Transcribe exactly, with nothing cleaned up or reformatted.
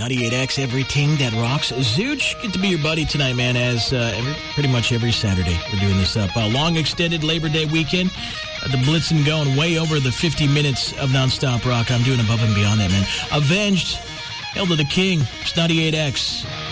ninety-eight X, everything that rocks. Zooch, good to be your buddy tonight, man, as uh, every, pretty much every Saturday we're doing this up. Uh, long extended Labor Day weekend. Uh, the Blitzen going way over the fifty minutes of nonstop rock. I'm doing above and beyond that, man. Avenged, Hail to the King. It's ninety-eight X.